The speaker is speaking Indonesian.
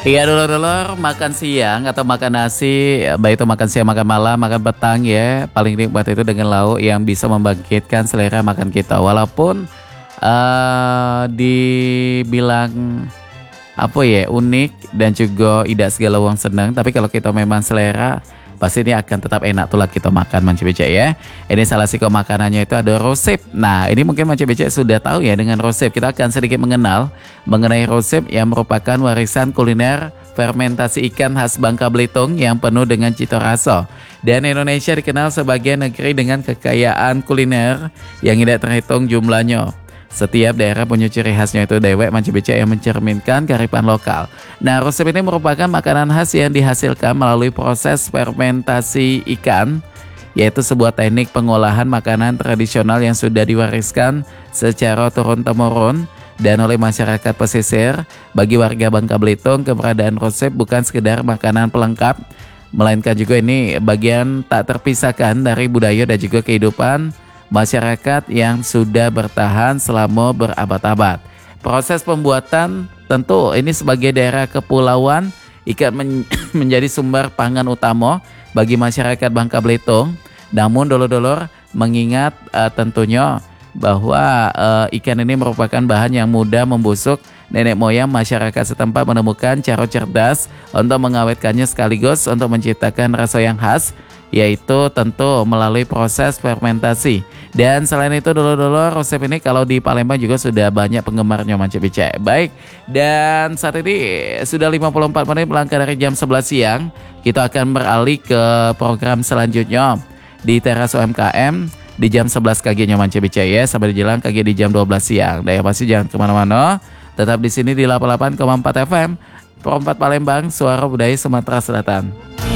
Iya dulur-dulur, makan siang atau makan nasi, baik itu makan siang, makan malam, makan petang ya, paling nikmat itu dengan lauk yang bisa membangkitkan selera makan kita. Walaupun dibilang apa ya, unik dan juga tidak segala orang senang, tapi kalau kita memang selera pasti ini akan tetap enak tuh lah kita makan Manci Becek ya. Ini salah satu makanannya itu ada rosep. Nah ini mungkin Manci Becek sudah tahu ya dengan rosep. Kita akan sedikit mengenal mengenai rosep yang merupakan warisan kuliner fermentasi ikan khas Bangka Belitung yang penuh dengan cita rasa. Dan Indonesia dikenal sebagai negeri dengan kekayaan kuliner yang tidak terhitung jumlahnya. Setiap daerah punya ciri khasnya itu dewek Manci Becek yang mencerminkan kearifan lokal. Nah, resep ini merupakan makanan khas yang dihasilkan melalui proses fermentasi ikan, yaitu sebuah teknik pengolahan makanan tradisional yang sudah diwariskan secara turun-temurun dan oleh masyarakat pesisir. Bagi warga Bangka Belitung, keberadaan resep bukan sekedar makanan pelengkap, melainkan juga ini bagian tak terpisahkan dari budaya dan juga kehidupan masyarakat yang sudah bertahan selama berabad-abad. Proses pembuatan tentu ini sebagai daerah kepulauan, ikan menjadi sumber pangan utama bagi masyarakat Bangka Belitung. Namun dulur-dulur mengingat tentunya bahwa ikan ini merupakan bahan yang mudah membusuk, nenek moyang masyarakat setempat menemukan cara cerdas untuk mengawetkannya sekaligus untuk menciptakan rasa yang khas, yaitu tentu melalui proses fermentasi. Dan selain itu dulur-dulur, resep ini kalau di Palembang juga sudah banyak penggemarnya Manci Becek. Baik, dan saat ini sudah 54 menit melangkah dari jam 11 siang. Kita akan beralih ke program selanjutnya di Teras UMKM di jam 11 KG-nya Manci Becek ya, sampai di Jelang KG di jam 12 siang. Dan yang pasti jangan kemana-mana, tetap di sini di 88,4 FM Pro 4 Palembang, Suara Budaya Sumatera Selatan.